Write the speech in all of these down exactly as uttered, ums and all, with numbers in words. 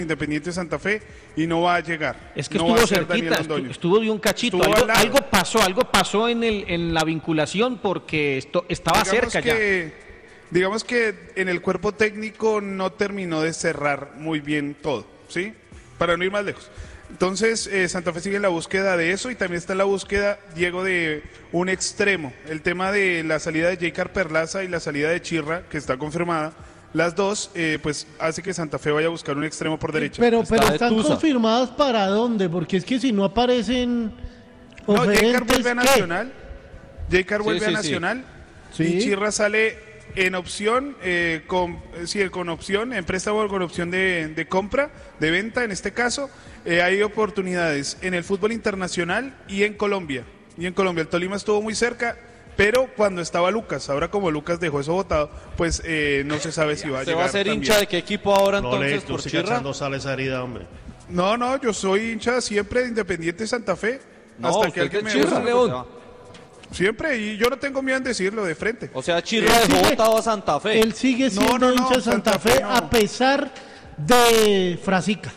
Independiente Santa Fe y no va a llegar. Es que no estuvo cerquita, estuvo, estuvo de un cachito. Algo, algo pasó, algo pasó en el en la vinculación porque esto estaba digamos cerca que, ya. Digamos que en el cuerpo técnico no terminó de cerrar muy bien todo, ¿sí? Para no ir más lejos. Entonces, eh, Santa Fe sigue en la búsqueda de eso y también está en la búsqueda, Diego, de un extremo. El tema de la salida de Jaycar Perlaza y la salida de Chirra, que está confirmada. Las dos, eh, pues, hace que Santa Fe vaya a buscar un extremo por derecha. Pero, Está pero están confirmadas para dónde, porque es que si no aparecen no, Jaycar vuelve a ¿qué? Nacional, Jaycar vuelve sí, sí, a Nacional sí. y Sí. Chirra sale en opción, eh, con, sí, con opción, en préstamo con opción de, de compra, de venta en este caso. Eh, hay oportunidades en el fútbol internacional y en Colombia. Y en Colombia el Tolima estuvo muy cerca. Pero cuando estaba Lucas, ahora como Lucas dejó eso votado, pues eh, no se sabe si va a ¿Se llegar. va a ser también. hincha de qué equipo ahora No, entonces Ley, tú por sigas Chirra? echando sal a esa herida, hombre. No, no, yo soy hincha siempre de Independiente Santa Fe. No, hasta usted que alguien es me de Chirra, demuestre. León. Siempre, y yo no tengo miedo en decirlo de frente. O sea, Chirra Él dejó sigue- votado a Santa Fe. Él sigue No, siendo no, no, hincha de Santa, Santa Fe, Fe no. a pesar de Frasica.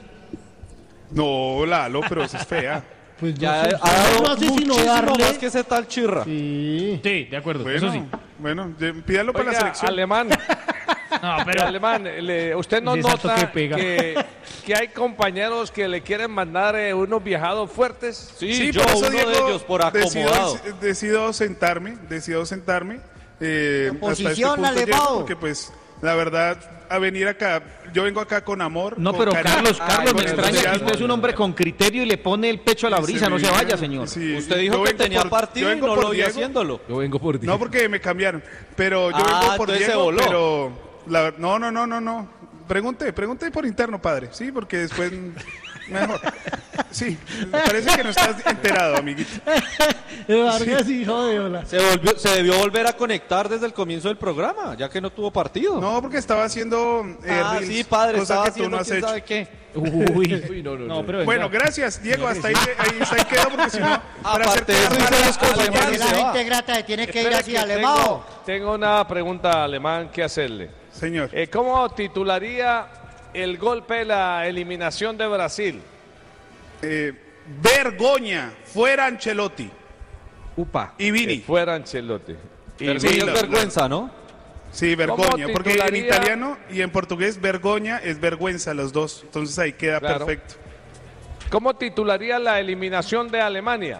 No, Lalo, pero eso es fea. Pues Ya no sé, ha dado no hace sino muchísimo darle. más que ese tal Chirra. Sí. Sí, de acuerdo, Bueno, eso sí. bueno, ye- pídalo para la Oiga, selección. Alemán, No, pero Alemán, le- usted no Ese salto nota que pega. que, que hay compañeros que le quieren mandar eh, unos viajados fuertes. Sí, Sí, yo por eso, uno Diego, de ellos por decido, acomodado. decido sentarme, decido sentarme eh, hasta este Oposición, punto llego, Alemão. porque pues la verdad a venir acá, yo vengo acá con amor. No, con pero cariño, Carlos, Carlos, con me extraña que entusiasmo. usted es un hombre con criterio y le pone el pecho a la brisa, no se vaya, señor. Sí, Usted yo dijo que vengo tenía por- partido yo y vengo no por lo vi Diego. haciéndolo. Yo vengo por ti. No, porque me cambiaron, pero yo Ah, vengo por entonces se Diego, voló. pero la- no, no, no, no, no. Pregunte, pregunte por interno, padre, sí, porque después mejor. Sí, parece que no estás enterado, amiguito. Vargas, hijo de hola. Se, volvió, se debió volver a conectar desde el comienzo del programa, ya que no tuvo partido. No, porque estaba haciendo eh, ah, reels, sí, padre, cosa estaba que tú haciendo no has quién hecho. sabe qué. Uy, Uy, no, no, no, no. pero Bueno, venga. gracias, Diego, hasta ahí, ahí, hasta ahí quedó, porque si no, para Aparte de hacerte eso, mal a hizo los las cosas compañeros. mal. La se va. gente grata se tiene que ir Espere así, que Alemão. tengo, tengo una pregunta, Alemán, que hacerle. Señor, Eh, ¿Cómo titularía el golpe de la eliminación de Brasil? eh, vergoña, fuera Ancelotti Upa. y Vini. Que fuera Ancelotti. Y Pero Sí, sí, es la- vergüenza, ¿no? Sí, vergoña, porque en titularía? italiano y en portugués vergoña es vergüenza los dos, entonces ahí queda Claro. perfecto. ¿Cómo titularía la eliminación de Alemania?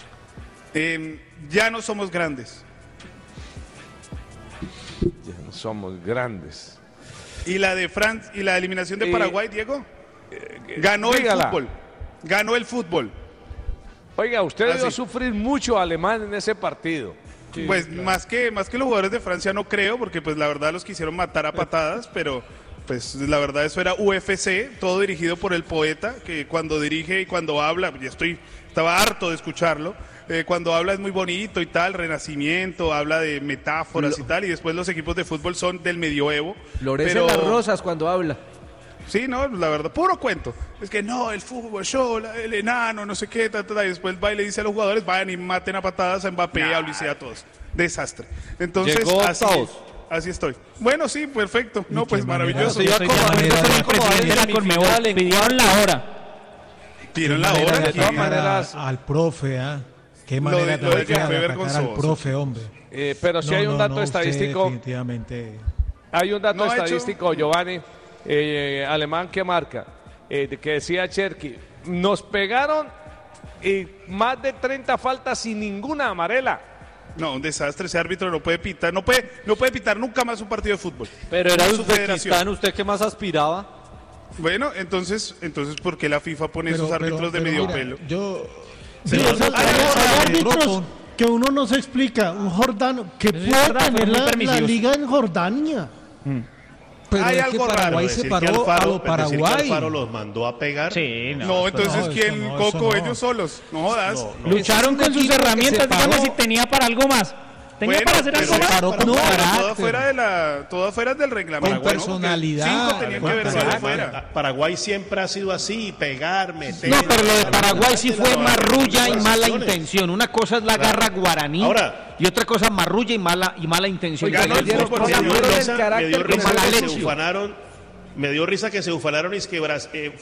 Eh, ya no somos grandes. Ya no somos grandes. Y la de Francia y la eliminación de Y- Paraguay, Diego, ganó dígala. el fútbol. Ganó el fútbol. Oiga, usted Ah, debió sí. sufrir mucho a Alemán en ese partido. Pues más que más que los jugadores de Francia no creo, porque pues la verdad los quisieron matar a patadas, pero pues la verdad eso era U F C, todo dirigido por el poeta, que cuando dirige y cuando habla, ya estoy, estaba harto de escucharlo, eh, cuando habla es muy bonito y tal, renacimiento, habla de metáforas y tal, y después los equipos de fútbol son del medioevo. Florece pero- las rosas cuando habla. Sí, no, la verdad, puro cuento. Es que no, el fútbol, yo, la- el enano, no sé qué, ta, ta, ta, y después va y le dice a los jugadores, vayan y maten a patadas a Mbappé, a Ulises, a todos. Desastre. Entonces, Llegó así, octavos. así estoy. Bueno, sí, perfecto. No, pues maravilloso. Se iba Soy como de a- manera se iba de como a presidente de la semifinal Conmebol. en- Pidieron la hora. Tienen la hora. de aquí. todas maneras, al profe, ¿ah? Qué Lo manera de- tan lo de que fea fue de atacar al vergonzoso. profe, hombre. eh, pero si No, hay un no, dato no, usted estadístico, definitivamente. hay un dato No ha hecho- estadístico, Giovanni, eh, alemán que marca, eh, de que decía Cherky, nos pegaron y más de treinta faltas sin ninguna amarela. No, un desastre. Ese árbitro no puede pitar. No puede, no puede pitar nunca más un partido de fútbol. Pero era Su Uzbekistán, federación. ¿usted qué más aspiraba? Bueno, entonces, entonces ¿por qué la FIFA pone Pero- esos árbitros pero- de pero medio mira, pelo? Yo. Sí, pero- o sea, hay, hay árbitros que uno no se explica. Un Jordano que Eso sí es puede verdad, tener fueron muy la, la permisivos. liga en Jordania. Pero Hay es que algo raro, Paraguay Decir se que paró a Alfaro- lo decir que Paraguay. Alfaro los mandó a pegar. Sí, no. No, entonces, no, eso ¿quién? no, eso Coco, no. ellos solos. No jodas. No, no. Lucharon Es un con sus equipo que herramientas, se paró- dígame si tenía para algo más. ¿Tenía Bueno, para hacer pero algo se más? paró con No, pero carácter. todo fuera de la, todo fuera del reglamento. Con ¿no? personalidad, Cinco tenían con que verse carácter. afuera. Paraguay siempre ha sido así, pegar, meter. No, pero lo de Paraguay sí fue Las marrulla y mala acciones. intención. Una cosa es la garra guaraní Ahora- y otra cosa marrulla y mala y mala intención. Oiga, no, Ganó el el fútbol. fútbol, Me dio señor. risa, me dio carácter risa mala que se leche. ufanaron, Me dio risa que se ufanaron y es que Bras- eh,